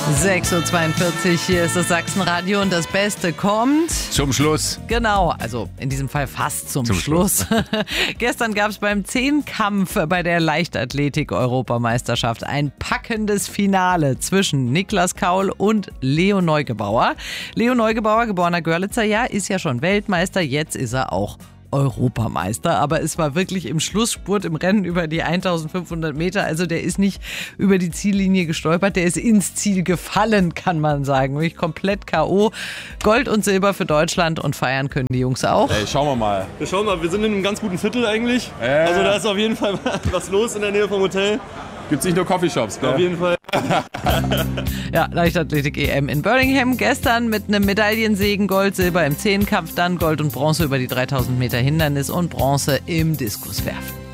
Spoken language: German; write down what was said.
6.42 Uhr, hier ist das Sachsenradio und das Beste kommt zum Schluss. Genau, also in diesem Fall fast zum Schluss. Gestern gab es beim Zehnkampf bei der Leichtathletik-Europameisterschaft ein packendes Finale zwischen Niklas Kaul und Leo Neugebauer. Leo Neugebauer, geborener Görlitzer, ja, ist ja schon Weltmeister, jetzt ist er auch Europameister, aber es war wirklich im Schlussspurt im Rennen über die 1500 Meter, also der ist nicht über die Ziellinie gestolpert, der ist ins Ziel gefallen, kann man sagen, wirklich komplett K.O. Gold und Silber für Deutschland und feiern können die Jungs auch. Ey, schauen wir mal. Wir schauen mal, wir sind in einem ganz guten Viertel eigentlich, also da ist auf jeden Fall was los in der Nähe vom Hotel. Gibt's nicht nur Coffeeshops, gell? Auf jeden Fall. Ja, Leichtathletik-EM in Birmingham. Gestern mit einem Medaillensegen, Gold, Silber im Zehnkampf, dann Gold und Bronze über die 3000 Meter Hindernis und Bronze im Diskuswerfen.